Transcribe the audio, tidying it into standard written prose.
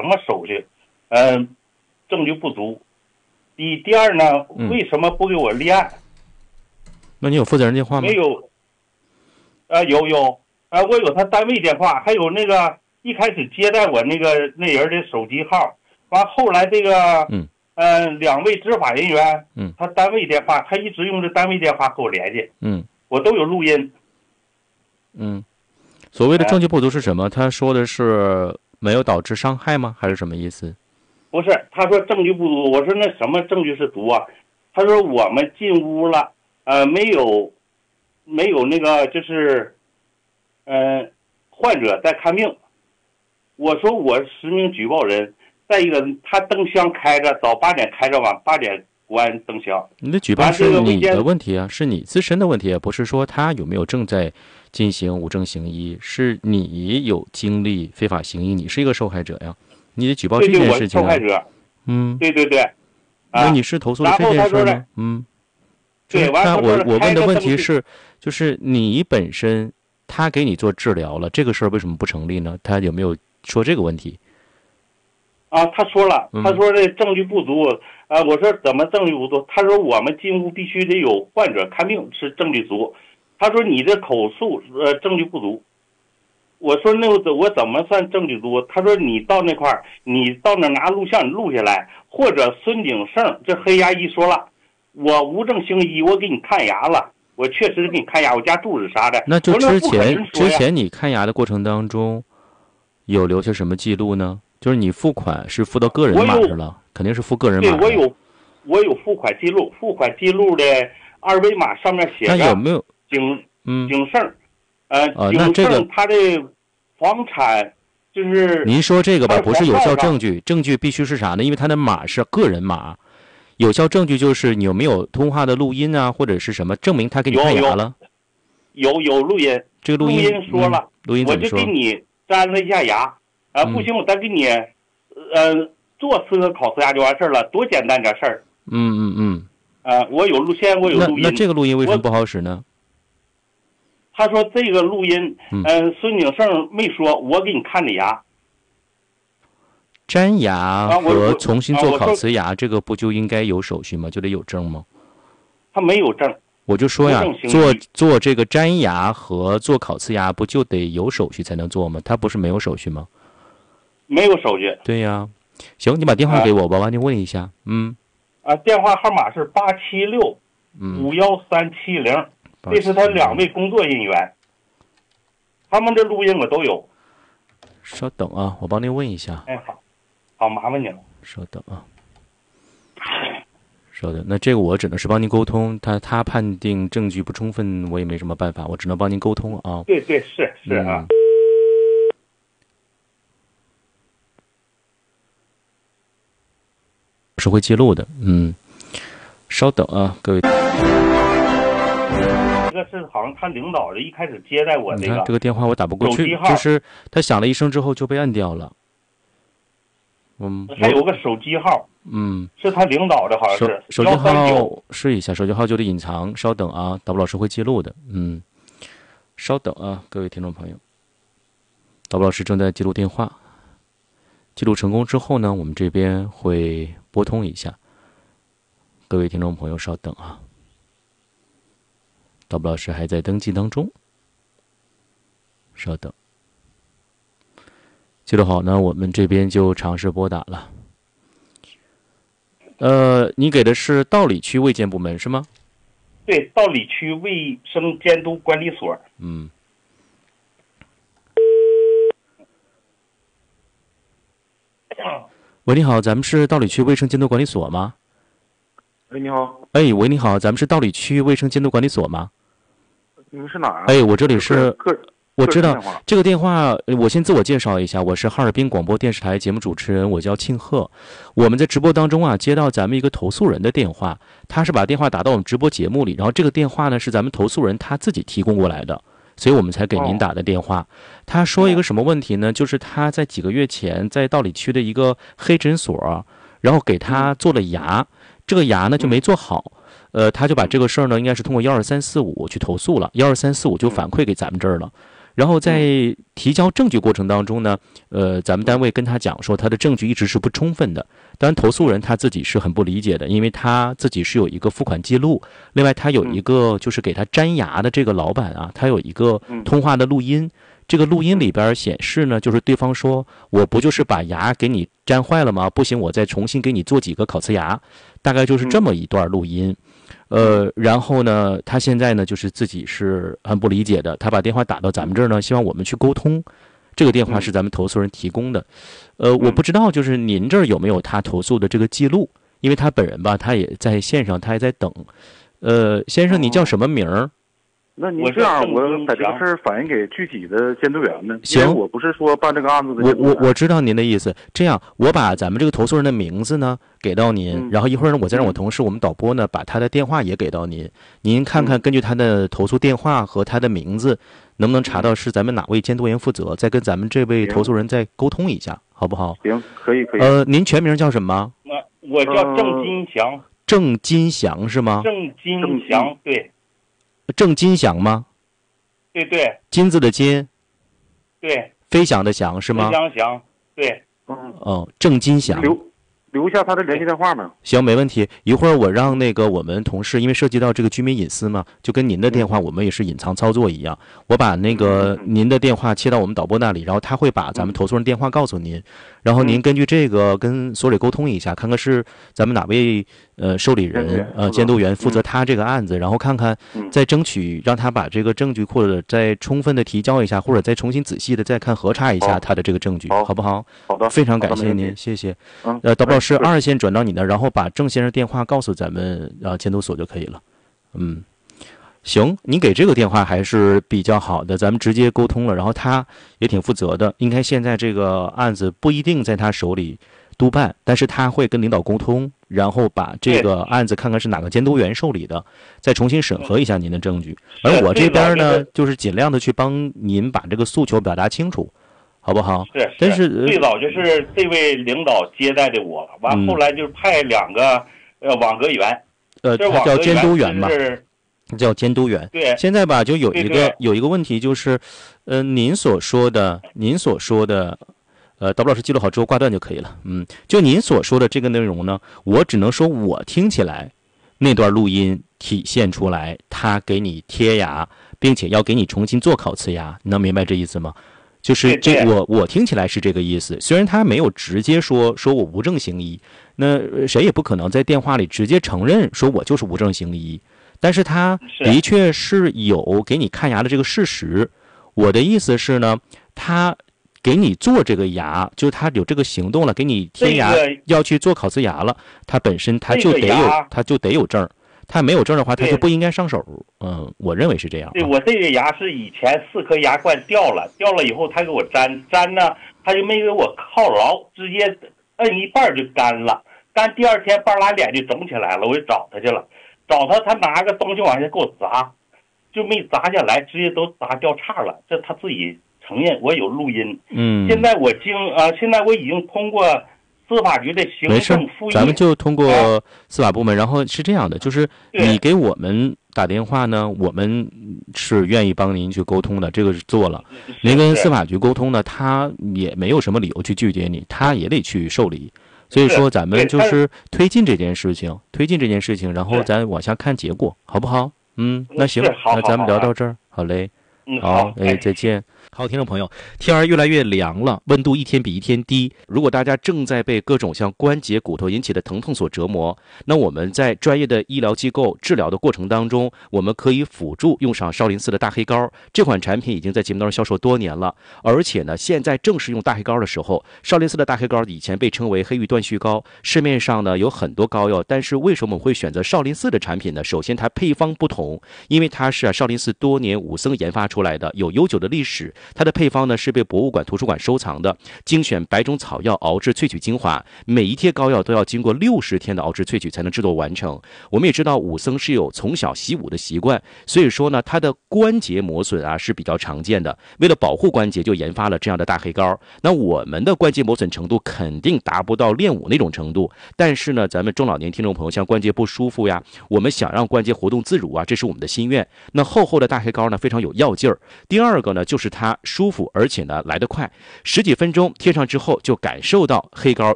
么手续？证据不足。第二呢，为什么不给我立案？ 那你有负责人电话吗？ 没有。有。我有他单位电话，还有那个一开始接待我那人的手机号。完后来这个2位执法人员，他单位电话，他一直用这单位电话和我联系。我都有录音。 所谓的证据不足是什么？他说的是没有导致伤害吗？还是什么意思？ 不是，他说证据不足。我说那什么证据是足啊？他说我们进屋了，没有那个就是患者在看病。我说我实名举报人。再一个，他灯箱开着，早8点开着，晚8点关灯箱。 你的举报是你的问题啊，是你自身的问题，不是说他有没有正在进行无证行医，是你有经历非法行医，你是一个受害者呀，你得举报这件事情啊。 对，我是受害者。对。 那你是投诉了这件事吗？ 对， 我问的问题是，就是你本身他给你做治疗了，这个事儿为什么不成立呢？他有没有说这个问题？ 他说了，他说这证据不足。我说怎么证据不足？他说我们进屋必须得有患者看病是证据足。他说你这口述证据不足。我说那我怎么算证据足？他说你到那块儿，你到那拿录像你录下来，或者孙景胜这黑牙医说了，我无证行医，我给你看牙了，我确实给你看牙，我家住址啥的。 那就之前你看牙的过程当中，有留下什么记录呢？就是你付款是付到个人码上了，肯定是付个人码。 对，我有付款记录，付款记录的2维码上面写着。 那有没有景胜？ 那这个他的房产就是您说这个吧，不是有效证据，证据必须是啥呢？因为他的码是个人码，有效证据就是你有没有通话的录音啊，或者是什么证明他给你看牙了？ 有录音， 这个录音说了， 录音怎么说？ 我就给你粘了一下牙。不行，我再给你，做4个烤瓷牙就完事儿了，多简单点事儿。我有录音。 那这个录音为什么不好使呢？ 他说这个录音，孙景胜没说，我给你看的牙。 粘牙和重新做烤瓷牙，这个不就应该有手续吗？就得有证吗？ 他没有证。 我就说呀，做这个粘牙和做烤瓷牙，不就得有手续才能做吗？他不是没有手续吗？ 没有手续。 对呀，行，你把电话给我吧，完你问一下。 电话号码是876-51370，这是他2位工作人员，他们的录音我都有。 稍等啊，我帮您问一下。 好，麻烦你了。 稍等啊，稍等。那这个我只能是帮您沟通，他判定证据不充分，我也没什么办法，我只能帮您沟通啊。 对，是啊。 是会记录的。稍等啊，各位。 这个是好像他领导的一开始接待我你看这个电话我打不过去，就是他响了一声之后就被按掉了。 还有个手机号，是他领导的，好像是手机号，试一下手机号就得隐藏。稍等啊，导播老师会记录的。稍等啊，各位听众朋友，导播老师正在记录电话。记录成功之后呢，我们这边会拨通一下。各位听众朋友稍等啊，导播老师还在登记当中，稍等。记录好呢，我们这边就尝试拨打了。你给的是道里区卫健部门是吗？ 对，道里区卫生监督管理所。 喂，你好，咱们是道里区卫生监督管理所吗？ 喂，你好。 喂，你好，咱们是道里区卫生监督管理所吗？ 你们是哪儿啊？ 我这里是我知道这个电话，我先自我介绍一下，我是哈尔滨广播电视台节目主持人，我叫庆贺。我们在直播当中啊，接到咱们一个投诉人的电话，他是把电话打到我们直播节目里，然后这个电话呢是咱们投诉人他自己提供过来的，所以我们才给您打的电话。他说一个什么问题呢？就是他在几个月前在道里区的一个黑诊所，然后给他做了牙，这个牙呢就没做好。他就把这个事儿呢，应该是通过12345去投诉了，12345就反馈给咱们这儿了。 然后在提交证据过程当中呢，咱们单位跟他讲说他的证据一直是不充分的。当然投诉人他自己是很不理解的，因为他自己是有一个付款记录，另外他有一个就是给他粘牙的这个老板啊，他有一个通话的录音。这个录音里边显示呢，就是对方说我不就是把牙给你粘坏了吗？不行，我再重新给你做几个烤瓷牙，大概就是这么一段录音。然后呢，他现在呢就是自己是很不理解的，他把电话打到咱们这儿呢，希望我们去沟通。这个电话是咱们投诉人提供的。我不知道就是您这儿有没有他投诉的这个记录，因为他本人吧，他也在线上，他还在等。先生，你叫什么名儿？ 那你这样，我把这个事儿反映给具体的监督员呢？ 行， 因为我不是说办这个案子的监督员。 我知道您的意思。这样，我把咱们这个投诉人的名字呢给到您，然后一会儿呢，我再让我同事我们导播呢把他的电话也给到您，您看看根据他的投诉电话和他的名字，能不能查到是咱们哪位监督员负责，再跟咱们这位投诉人再沟通一下，好不好？ 行，可以。 您全名叫什么？ 我叫郑金祥。 郑金祥是吗？ 郑金祥，对。 郑金祥吗？ 对。 金字的金。 对。 飞翔的翔是吗？ 飞翔翔，对。 郑金祥。 留下他的联系电话吗？ 行，没问题。一会儿我让那个我们同事，因为涉及到这个居民隐私嘛，就跟您的电话我们也是隐藏操作一样，我把那个您的电话切到我们导播那里，然后他会把咱们投诉人电话告诉您，然后您根据这个跟所里沟通一下，看看是咱们哪位受理人监督员负责他这个案子，然后看看再争取让他把这个证据或者再充分的提交一下，或者再重新仔细的再看核查一下他的这个证据，好不好？ 好的， 非常感谢您，谢谢。导播老师，2线转到你那，然后把郑先生电话告诉咱们监督所就可以了。行，您给这个电话还是比较好的，咱们直接沟通了，然后他也挺负责的，应该现在这个案子不一定在他手里督办，但是他会跟领导沟通，然后把这个案子看看是哪个监督员受理的，再重新审核一下您的证据。而我这边呢，就是尽量的去帮您把这个诉求表达清楚，好不好？但是最早就是这位领导接待的我，完后来就派2个网格员， 他叫监督员吧，叫监督员。 对， 现在吧就有一个问题就是，您所说的，导播老师记录好之后挂断就可以了。就您所说的这个内容呢，我只能说我听起来那段录音体现出来，他给你贴牙，并且要给你重新做烤瓷牙，你能明白这意思吗？就是我听起来是这个意思，虽然他没有直接说我无证行医，那谁也不可能在电话里直接承认说我就是无证行医，但是他的确是有给你看牙的这个事实。我的意思是呢，他给你做这个牙，就是他有这个行动了，给你贴牙，要去做烤瓷牙了，他本身他就得有证。他没有证的话，他就不应该上手。我认为是这样。 对，我这个牙是以前4颗牙冠掉了以后，他给我粘呢，他就没给我靠牢，直接摁一半就干了。干第2天半拉脸就肿起来了，我就找他去了，他拿个东西往下给我砸，就没砸下来，直接都砸掉叉了。这他自己承认，我有录音。现在我已经通过司法局的行政复议， 咱们就通过司法部门，然后是这样的，就是你给我们打电话呢，我们是愿意帮您去沟通的，这个是做了。您跟司法局沟通呢，他也没有什么理由去拒绝你，他也得去受理。所以说，咱们就是推进这件事情，然后咱往下看结果，好不好？那行，那咱们聊到这儿，好嘞。好，再见。好，听众朋友，天儿越来越凉了，温度一天比一天低。如果大家正在被各种像关节、骨头引起的疼痛所折磨，那我们在专业的医疗机构治疗的过程当中，我们可以辅助用上少林寺的大黑膏。这款产品已经在节目当中销售多年了，而且呢，现在正是用大黑膏的时候。少林寺的大黑膏以前被称为黑玉断续膏，市面上呢有很多膏药，但是为什么我们会选择少林寺的产品呢？首先，它配方不同，因为它是少林寺多年武僧研发出来的，有悠久的历史。它的配方呢是被博物馆、图书馆收藏的，精选100种草药熬制萃取精华，每一贴膏药都要经过60天的熬制萃取才能制作完成。我们也知道武僧是有从小习武的习惯，所以说呢，它的关节磨损是比较常见的。为了保护关节，就研发了这样的大黑膏。那我们的关节磨损程度肯定达不到练武那种程度，但是呢，咱们中老年听众朋友像关节不舒服呀，我们想让关节活动自如这是我们的心愿。那厚厚的大黑膏呢，非常有药劲儿。第二个呢，就是它它舒服，而且呢来得快，10几分钟贴上之后就感受到黑膏